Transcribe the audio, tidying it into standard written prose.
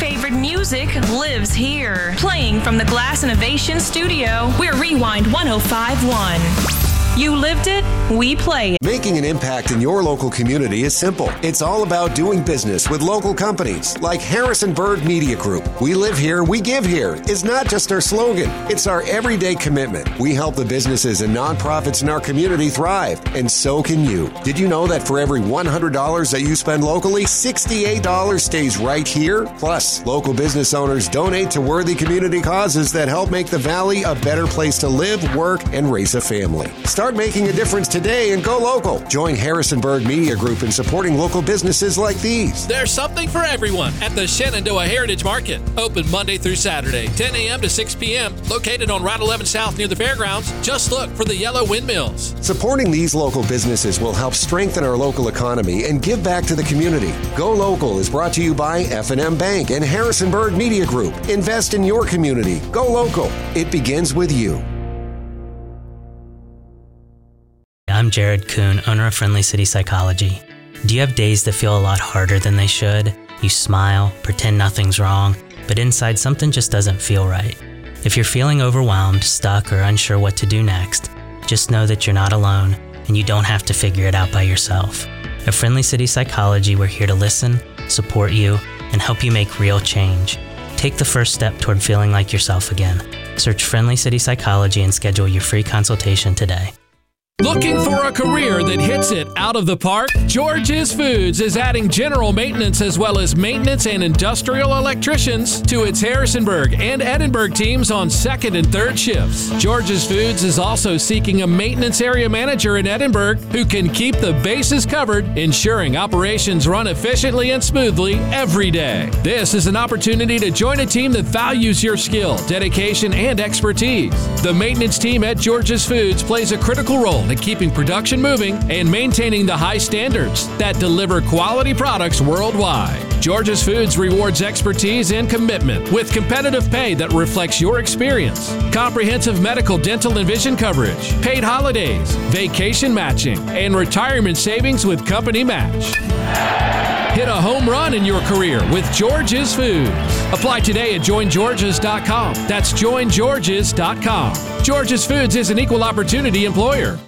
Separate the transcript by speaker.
Speaker 1: favorite music lives here. Playing from the Glass Innovation Studio, we're Rewind 105.1. You lived it, we play it.
Speaker 2: Making an impact in your local community is simple. It's all about doing business with local companies like Harrisonburg Media Group. We live here, we give here is not just our slogan. It's our everyday commitment. We help the businesses and nonprofits in our community thrive, and so can you. Did you know that for every $100 that you spend locally, $68 stays right here? Plus, local business owners donate to worthy community causes that help make the Valley a better place to live, work, and raise a family. Start making a difference today and go local. Join Harrisonburg Media Group in supporting local businesses like these.
Speaker 3: There's something for everyone at the Shenandoah Heritage Market. Open Monday through Saturday, 10 a.m. to 6 p.m. Located on Route 11 South near the fairgrounds. Just look for the yellow windmills.
Speaker 2: Supporting these local businesses will help strengthen our local economy and give back to the community. Go Local is brought to you by F&M Bank and Harrisonburg Media Group. Invest in your community. Go local. It begins with you.
Speaker 4: I'm Jared Kuhn, owner of Friendly City Psychology. Do you have days that feel a lot harder than they should? You smile, pretend nothing's wrong, but inside something just doesn't feel right. If you're feeling overwhelmed, stuck, or unsure what to do next, just know that you're not alone and you don't have to figure it out by yourself. At Friendly City Psychology, we're here to listen, support you, and help you make real change. Take the first step toward feeling like yourself again. Search Friendly City Psychology and schedule your free consultation today.
Speaker 3: Looking for a career that hits it out of the park? George's Foods is adding general maintenance as well as maintenance and industrial electricians to its Harrisonburg and Edinburgh teams on second and third shifts. George's Foods is also seeking a maintenance area manager in Edinburgh who can keep the bases covered, ensuring operations run efficiently and smoothly every day. This is an opportunity to join a team that values your skill, dedication, and expertise. The maintenance team at George's Foods plays a critical role in keeping production moving and maintaining the high standards that deliver quality products worldwide. George's Foods rewards expertise and commitment with competitive pay that reflects your experience, comprehensive medical, dental, and vision coverage, paid holidays, vacation matching, and retirement savings with company match. Hit a home run in your career with George's Foods. Apply today at joingeorges.com. That's joingeorges.com. George's Foods is an equal opportunity employer.